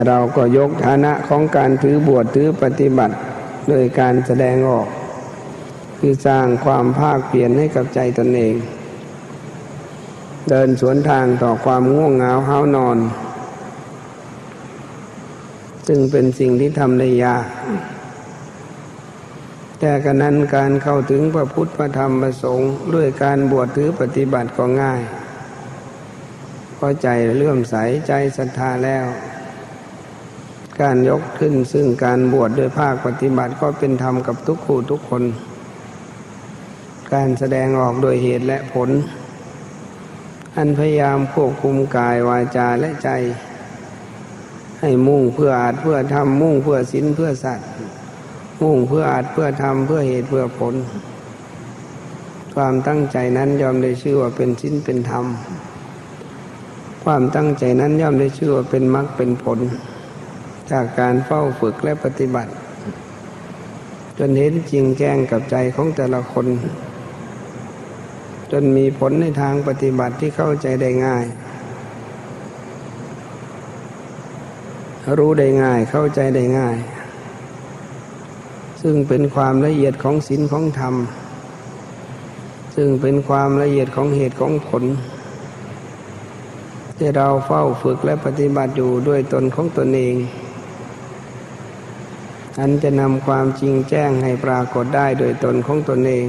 เราก็ยกฐานะของการถือบวชถือปฏิบัติโดยการแสดงออกคือสร้างความภาคเพียรให้กับใจตนเองเดินสวนทางต่อความง่วงเหงาห้าวนอนซึ่งเป็นสิ่งที่ทำได้ยากแต่กระนั้นการเข้าถึงพระพุทธพระธรรมพระสงฆ์ด้วยการบวชถือปฏิบัติก็ง่ายเพราะใจเลื่อมใสใจศรัทธาแล้วการยกขึ้นซึ่งการบวชด้วยภาคปฏิบัติก็เป็นธรรมกับทุกคู่ทุกคนการแสดงออกโดยเหตุและผลอันพยายามควบคุมกายวาจาและใจให้มุ่งเพื่ออาจเพื่อทำมุ่งเพื่อศีลเพื่อสัตย์มุ่งเพื่ออาจเพื่อทำเพื่อเหตุเพื่อผลความตั้งใจนั้นย่อมได้ชื่อว่าเป็นศีลเป็นธรรมความตั้งใจนั้นย่อมได้ชื่อว่าเป็นมรรคเป็นผลจากการเฝ้าฝึกและปฏิบัติจนเห็นจริงแจ้งกับใจของแต่ละคนจนมีผลในทางปฏิบัติที่เข้าใจได้ง่ายรู้ได้ง่ายเข้าใจได้ง่ายซึ่งเป็นความละเอียดของศีลของธรรมซึ่งเป็นความละเอียดของเหตุของผลที่เราเฝ้าฝึกและปฏิบัติอยู่ด้วยตนของตนเองอันจะนำความจริงแจ้งให้ปรากฏได้โดยตนของตนเอง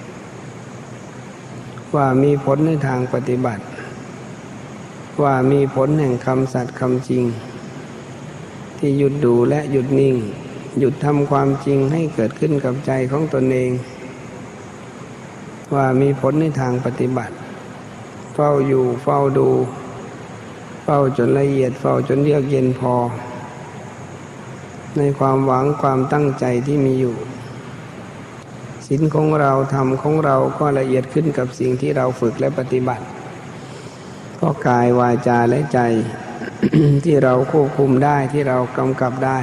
ว่ามีผลในทางปฏิบัติว่ามีผลแห่งคำสัตย์คำจริงที่หยุดดูและหยุดนิ่งหยุดทำความจริงให้เกิดขึ้นกับใจของตนเองว่ามีผลในทางปฏิบัติเฝ้าอยู่เฝ้าดูเฝ้าจนละเอียดเฝ้าจนเยือกเย็นพอในความหวังความตั้งใจที่มีอยู่ศีลของเราธรรมของเราก็ละเอียดขึ้นกับสิ่งที่เราฝึกและปฏิบัติเพราะกายวาจาและใจ ที่เราควบคุมได้ที่เรากำกับได้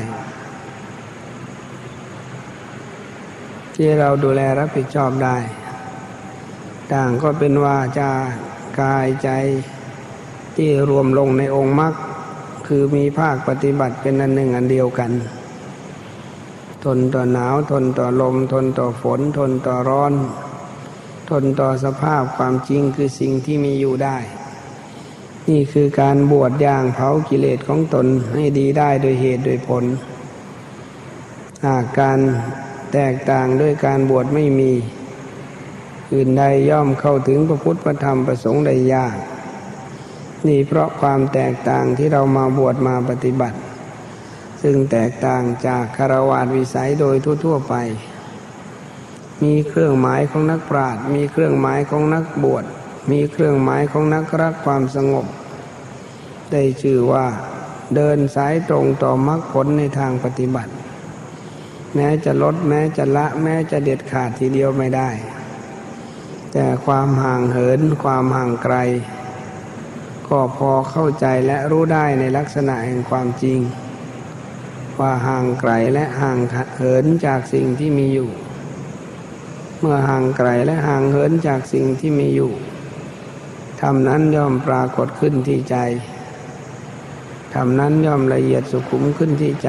ที่เราดูแลรับผิดชอบได้ต่างก็เป็นวาจากายใจที่รวมลงในองค์มรรคคือมีภาคปฏิบัติเป็นอันหนึ่งอันเดียวกันทนต่อหนาวทนต่อลมทนต่อฝนทนต่อร้อนทนต่อสภาพความจริงคือสิ่งที่มีอยู่ได้นี่คือการบวชย่างเผากิเลสของตนให้ดีได้โดยเหตุโดยผลหากการแตกต่างด้วยการบวชไม่มีอื่นใดย่อมเข้าถึงพระพุทธพระธรรมพระสงฆ์ได้ยากนี่เพราะความแตกต่างที่เรามาบวชมาปฏิบัติซึ่งแตกต่างจากฆราวาสวิสัยโดยทั่วๆไปมีเครื่องหมายของนักปราชญ์มีเครื่องหมายของนักบวชมีเครื่องหมายของนักรักความสงบได้ชื่อว่าเดินสายตรงต่อมรรคผลในทางปฏิบัติแม้จะลดแม้จะละแม้จะเด็ดขาดทีเดียวไม่ได้แต่ความห่างเหินความห่างไกลก็พอเข้าใจและรู้ได้ในลักษณะแห่งความจริงว่าห่างไกลและห่างเหินจากสิ่งที่มีอยู่เมื่อห่างไกลและห่างเหินจากสิ่งที่มีอยู่ธรรมนั้นย่อมปรากฏขึ้นที่ใจธรรมนั้นย่อมละเอียดสุขุมขึ้นที่ใจ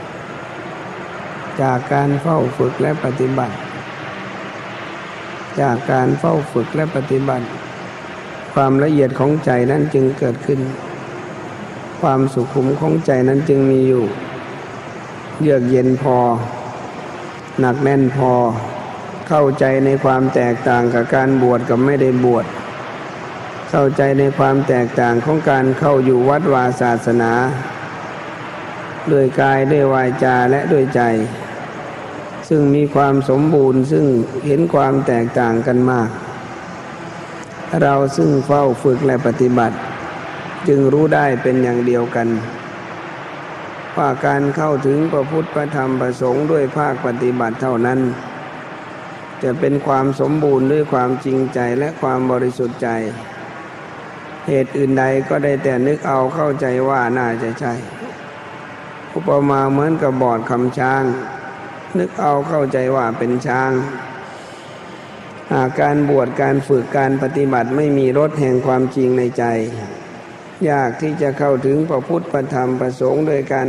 จากการเฝ้าฝึกและปฏิบัติจากการเฝ้าฝึกและปฏิบัติความละเอียดของใจนั้นจึงเกิดขึ้นความสุขุมของใจนั้นจึงมีอยู่เยือกเย็นพอหนักแน่นพอเข้าใจในความแตกต่างกับการบวชกับไม่ได้บวชเข้าใจในความแตกต่างของการเข้าอยู่วัดวาศาสนาด้วยกายด้วยวาจาและด้วยใจซึ่งมีความสมบูรณ์ซึ่งเห็นความแตกต่างกันมากเราซึ่งเฝ้าฝึกและปฏิบัติจึงรู้ได้เป็นอย่างเดียวกันว่าการเข้าถึงพระพุทธพระธรรมพระสงฆ์ด้วยภาคปฏิบัติเท่านั้นจะเป็นความสมบูรณ์ด้วยความจริงใจและความบริสุทธิ์ใจเหตุอื่นใดก็ได้แต่นึกเอาเข้าใจว่าน่าจะใช่อุปมาเหมือนกับบอดคำช้างนึกเอาเข้าใจว่าเป็นช้างหากการบวชการฝึกการปฏิบัติไม่มีรสแห่งความจริงในใจยากที่จะเข้าถึงพระพุทธพระธรรมพระสงฆ์โดยการ